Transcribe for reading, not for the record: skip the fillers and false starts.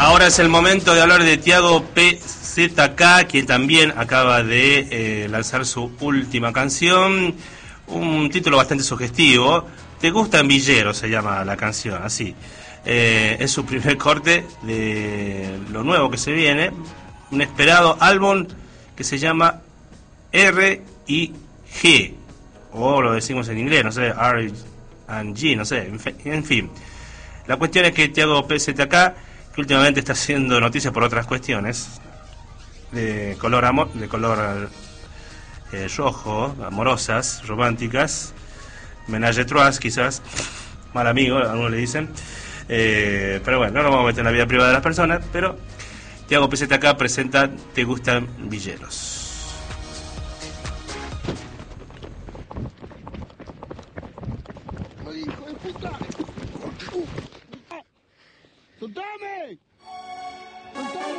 Ahora es el momento de hablar de Tiago PZK, que también acaba de lanzar su última canción. Un título bastante sugestivo. Te gustan villeros, se llama la canción, así. Es su primer corte de lo nuevo que se viene. Un esperado álbum que se llama R&G. O lo decimos en inglés, no sé, R&G, no sé, en fin. La cuestión es que Tiago PZK, que últimamente está haciendo noticias por otras cuestiones, de color rojo, amorosas, románticas, ménage à trois quizás, mal amigo, algunos le dicen, pero bueno, no nos vamos a meter en la vida privada de las personas, pero Tiago PZK presenta Te gustan villeros. ¡Soltame! ¡Soltame!